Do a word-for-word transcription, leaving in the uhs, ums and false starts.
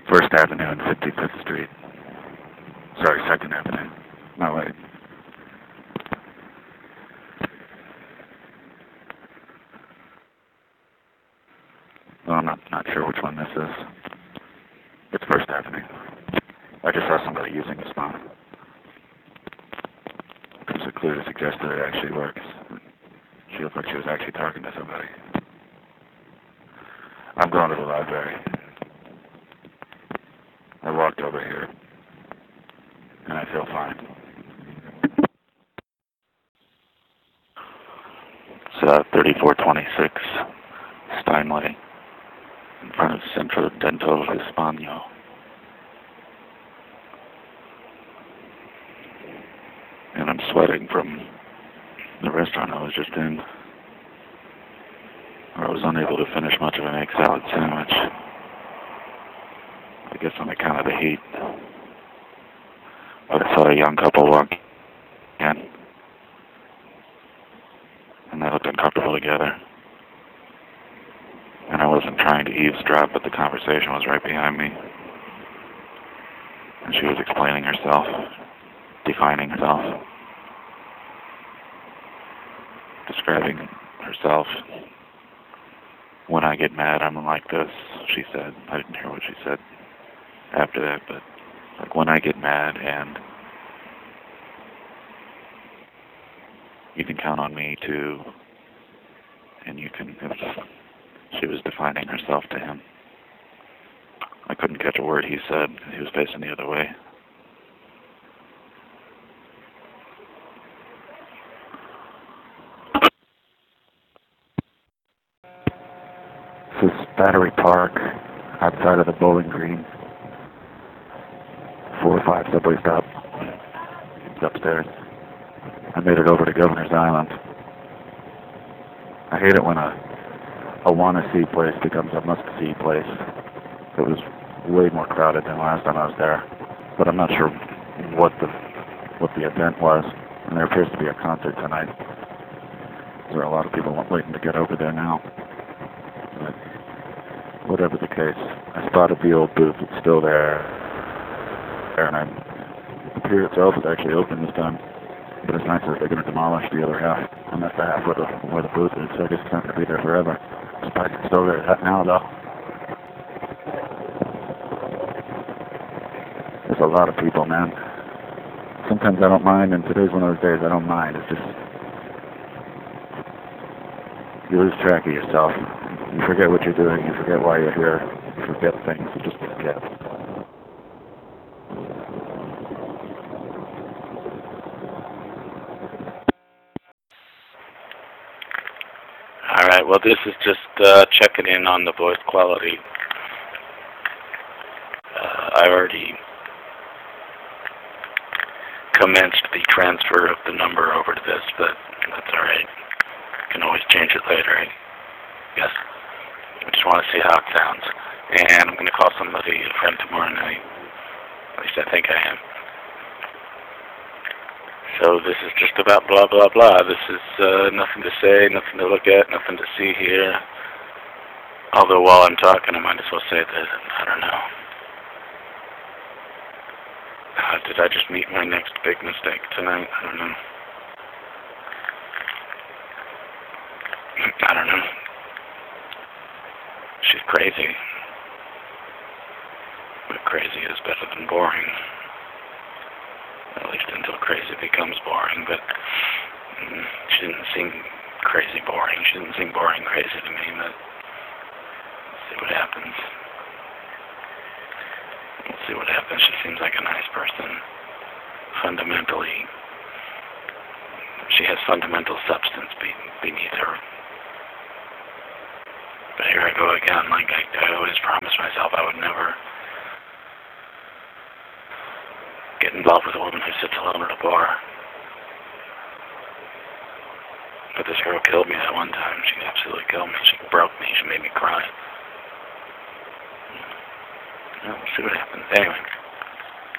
First Avenue and fifty-fifth Street. Sorry, Second Avenue. No, wait. Well, I'm not, not sure which one this is. It's First Avenue. I just saw somebody using his phone. It was a clue to suggest that it actually works. She looked like she was actually talking to somebody. I'm going to the library. I walked over here, and I feel fine. It's uh, thirty-four twenty-six Steinway, in front of Centro Dental Hispano. And I'm sweating from the restaurant I was just in, where I was unable to finish much of an egg salad sandwich. I guess on account of the heat. But I saw a young couple walk in, and they looked uncomfortable together. And I wasn't trying to eavesdrop, but the conversation was right behind me. And she was explaining herself, defining herself, describing herself. When I get mad, I'm like this, she said. I didn't hear what she said after that, but like when I get mad, and you can count on me to, and you can, it was, she was defining herself to him. I couldn't catch a word he said. He was facing the other way. This is Battery Park, outside of the Bowling Green. four oh five subway stop. It's upstairs. I made it over to Governor's Island. I hate it when a a wanna-see place becomes a must-see place. It was way more crowded than last time I was there, but I'm not sure what the what the event was. And there appears to be a concert tonight. There are a lot of people waiting to get over there now. But whatever the case, I spotted the old booth. It's still there. And I, the pier itself is actually open this time. But it's nice that they're going to demolish the other half. And that's the half where the, where the booth is, so I guess it's not going to be there forever. Despite it's still there now, though. There's a lot of people, man. Sometimes I don't mind, and today's one of those days I don't mind. It's just, you lose track of yourself. You forget what you're doing, you forget why you're here, you forget things, you just forget. Alright, well this is just uh, checking in on the voice quality. Uh, I already commenced the transfer of the number over to this, but that's alright. Can always change it later, I guess. I just want to see how it sounds. And I'm going to call somebody, a friend tomorrow night. At least I think I am. So this is just about blah, blah, blah. This is uh, nothing to say, nothing to look at, nothing to see here. Although while I'm talking, I might as well say that, I don't know. Uh, did I just meet my next big mistake tonight? I don't know. I don't know. She's crazy. But crazy is better than boring. At least until crazy becomes boring, but mm, she didn't seem crazy boring. She didn't seem boring crazy to me, but let's see what happens. We'll see what happens. She seems like a nice person. Fundamentally, she has fundamental substance be- beneath her. But here I go again, like I, I always promised myself I would never get involved with a woman who sits alone at a bar. But this girl killed me that one time. She absolutely killed me. She broke me. She made me cry. Well, we'll see what happens. Anyway.